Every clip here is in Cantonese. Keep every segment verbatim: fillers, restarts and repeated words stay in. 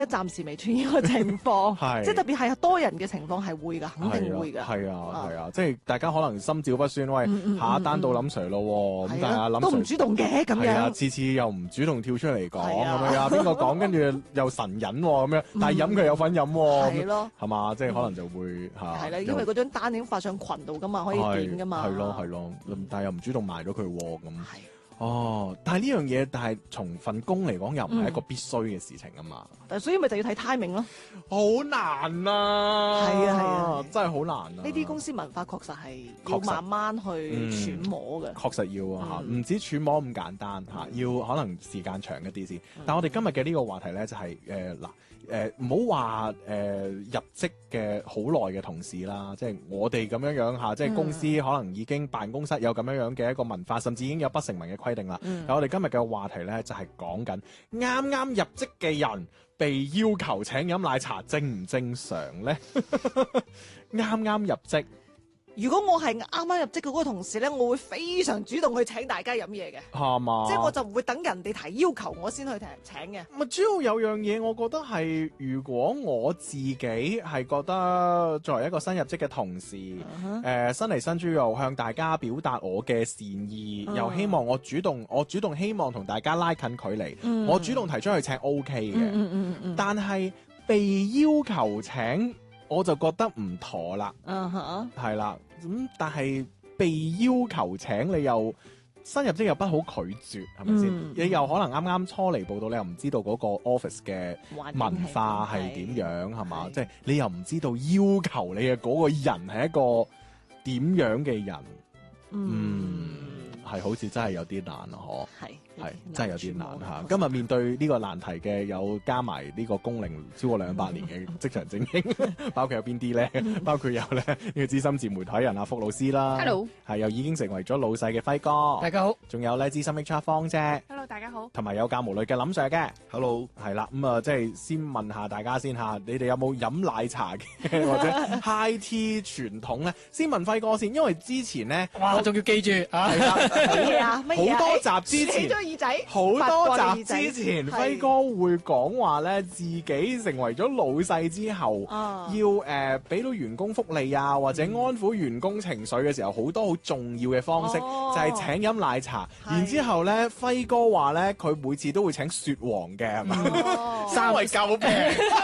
暫時未出現呢個情況， 係即係特別係多人嘅情況係會㗎，肯定會㗎。 係啊係啊，即係大家可能心照不宣，喂，下一單到林 Sir 咯，咁但係阿林 Sir 都唔主動嘅咁樣， 係啊，次次又唔主動跳出嚟講咁樣啊，邊個講跟住又神隱咁樣，但係飲佢有份飲喎， 係咯， 係嘛，即係可能就會嚇。 係啦，因為嗰張單已經發上群度㗎嘛，可以點㗎嘛。 係咯係咯，但係又唔主動賣咗佢喎咁。哦，但係呢樣嘢，但係從份工嚟講，又唔係一個必須嘅事情啊嘛。 但係所以咪就要睇 timing 咯。 好難啊！ 係啊係啊， 真係好難啊！ 呢啲公司文化確實係要慢慢去揣摩嘅。 嗯、確實要啊嚇，唔、嗯、止揣摩咁簡單嚇，要可能時間長一啲先。嗯、但係我哋今日嘅呢個話題咧，就係誒嗱誒，唔好話誒入職嘅好耐嘅同事啦，即係我哋咁樣樣嚇，即係公司可能已經辦公室有咁樣樣嘅一個文化，甚至已經有不成文嘅規定啦。嗯、但我哋今日嘅話題咧，就係講緊啱啱入職嘅人被要求請飲奶茶，正唔正常咧？啱啱入職。 如果我係啱啱入職嘅嗰個同事咧，我會非常主動去請大家飲嘢嘅， 係嘛？ 即係我就唔會等人哋提要求我先去請嘅。 咪主要有樣嘢，我覺得係如果我自己係覺得作為一個新入職嘅同事，誒、uh huh. 呃、新嚟新豬肉向大家表達我嘅善意，uh huh. 又希望我主動，我主動希望同大家拉近距離，uh huh. 我主動提出去請 O K 嘅，uh huh. uh huh. 但係被要求請。我就覺得唔妥啦，嗯哼、uh，係、huh. 啦，咁但係被要求請你又新入職又不好拒絕，係咪先？嗯、你又可能啱啱初嚟報到，你又唔知道嗰個 office 嘅文化係點樣，係嘛？即係你又唔知道要求你嘅嗰個人係一個點樣嘅人，嗯，係、嗯、好似真係有啲難啊，嗬，係。係真係有啲難嚇，今日面對呢個難題嘅有加埋呢個工齡超過兩百年嘅職場精英，包括有邊啲咧？包括有咧呢個資深自媒體人阿福老師啦，Hello，係又已經成為咗老細嘅輝哥，大家好。仲有咧資深 H R 方姐 ，Hello， 大家好。同埋有教無類嘅林 Sir 嘅 ，Hello， 係啦。咁啊，即係先問下大家先嚇，你哋有冇飲奶茶嘅或者 high tea 傳統咧？先問輝哥先，因為之前咧， 哇，仲要記住啊， 乜嘢啊？乜嘢啊？ 好多集之前。耳仔好多集之前，輝哥會講話咧，自己成為咗老細之後，啊、要誒俾、呃、到員工福利啊，或者安撫員工情緒嘅時候，好多好重要嘅方式，哦、就係請飲奶茶。是然之後咧，輝哥話咧，佢每次都會請雪黃嘅，係嘛？三圍夠平。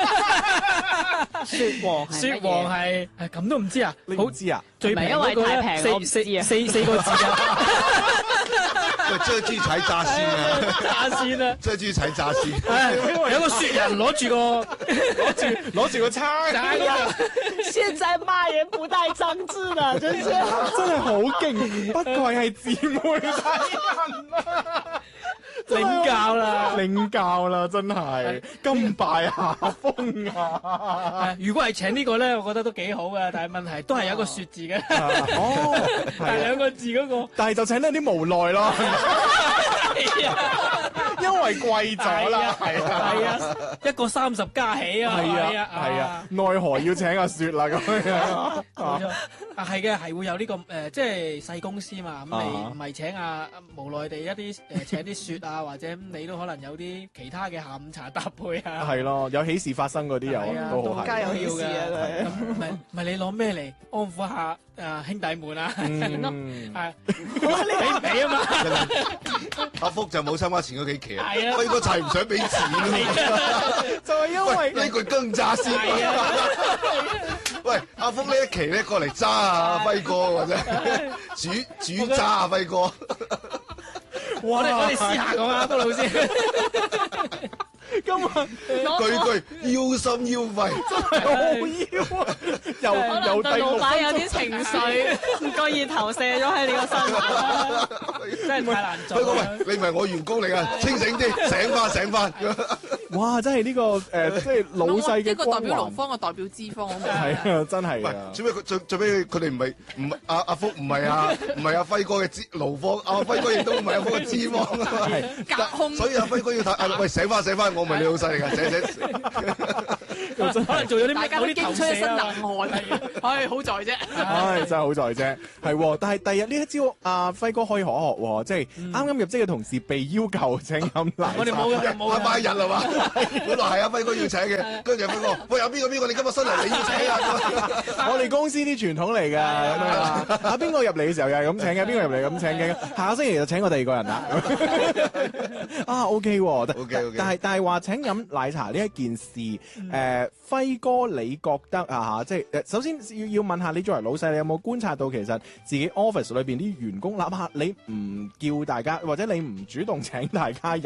雪黃，雪黃係誒咁都唔知啊？ 你唔知啊？ 最平嗰個咧，四四四四個字啊！ 這句踩炸線啊！ 炸線啊！ 這句踩炸線。 有個雪人攞住個攞住攞住個叉。 哎呀！現在罵人不帶髒字的，真是真係好勁，不愧係自媒體人啊！ 領教啦， 領教啦，真係甘拜下風啊！ 如果係請呢個咧，我覺得都幾好嘅，但係問題都係有一個雪字嘅。 哦， 係兩個字嗰個， 但係就請得有啲無奈咯。因為貴咗啦，係啊， 係啊，一個三十加起啊， 係啊，係啊，奈何要請阿雪啦咁樣。 冇錯，啊係嘅，係會有呢個誒，即係細公司嘛，咁你唔係請阿無奈地一啲誒請啲雪啊，或者你都可能有啲其他嘅下午茶搭配啊。 係咯，有喜事發生嗰啲又都好係。 家有喜事啊， 咁唔係唔係你攞咩嚟安撫下誒兄弟們啊？係俾唔俾啊嘛？ 阿福就冇參加前嗰幾期啊， 係啊， 輝哥就係唔想俾錢啊， 就係因為呢句更炸先。喂，阿福呢一期咧過嚟揸啊輝哥或者主主揸啊輝哥。 我哋我哋試下講啊，福老師。 今日句句腰心腰肺， 真係好腰啊！又又對老闆有啲情緒，個意投射咗喺你個身上， 真係太難做。 喂，你唔係我員工嚟噶，清醒啲，醒翻醒翻。 哇！真係呢個誒，即係老細嘅一個代表勞方，個代表資方。 係啊，真係啊！ 做咩佢最最尾佢哋唔係唔阿阿福唔係啊唔係阿輝哥嘅資勞方，阿輝哥亦都唔係阿福嘅資方啊嘛。 隔空。 所以阿輝哥要睇，喂醒翻醒翻，我唔係你老細嚟㗎，醒醒。 喎，真係。 可能做咗啲大家都咩驚出一身冷汗，唉，好在啫。 唉，真係好在啫，係喎。但係第日呢一招，阿輝哥可以可學喎，即係啱啱入職嘅同事被要求請飲奶茶。 我哋冇嘅，冇拜拜嘅。 日係嘛？本來係阿輝哥要請嘅，跟住阿輝哥，喂，有邊個邊個？你今日新嚟，你要請啊！ 我哋公司啲傳統嚟㗎，咁樣啊！啊邊個入嚟嘅時候又係咁請嘅，邊個入嚟咁請嘅，下個星期就請我第二個人啦。啊 OK 喎，但 OK，OK 但係但係話請飲奶茶呢一件事，誒輝哥你覺得啊嚇，即係誒首先要要問下你作為老細，你有冇觀察到其實自己 office 裏邊啲員工，哪怕你唔叫大家或者你唔主動請大家